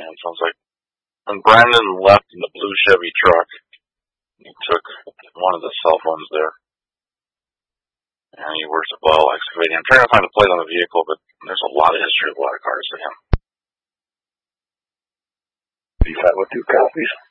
man. Sounds like when Brandon left in the blue Chevy truck, he took one of the cell phones there. And he works at Ball Excavating. I'm trying to find a plate on the vehicle, but there's a lot of history of a lot of cars to him. He's had with 2 copies.